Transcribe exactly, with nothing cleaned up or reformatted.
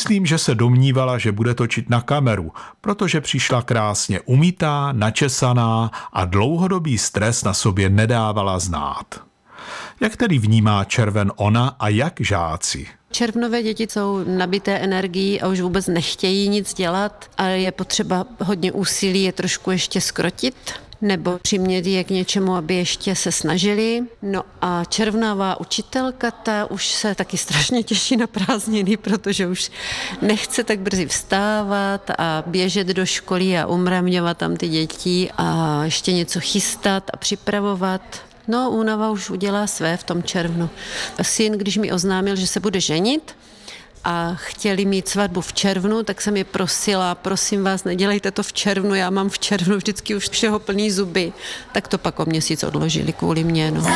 Myslím, že se domnívala, že bude točit na kameru, protože přišla krásně umytá, načesaná a dlouhodobý stres na sobě nedávala znát. Jak tedy vnímá červen ona a jak žáci? Červnové děti jsou nabité energií a už vůbec nechtějí nic dělat a je potřeba hodně úsilí je trošku ještě skrotit nebo přimět je k něčemu, aby ještě se snažili. No a červnová učitelka, ta už se taky strašně těší na prázdniny, protože už nechce tak brzy vstávat a běžet do školy a umravňovat tam ty děti a ještě něco chystat a připravovat. No, únava už udělá své v tom červnu. Syn, když mi oznámil, že se bude ženit a chtěli mít svatbu v červnu, tak jsem je prosila, prosím vás, nedělejte to v červnu, já mám v červnu vždycky už všeho plný zuby. Tak to pak o měsíc odložili kvůli mě. No.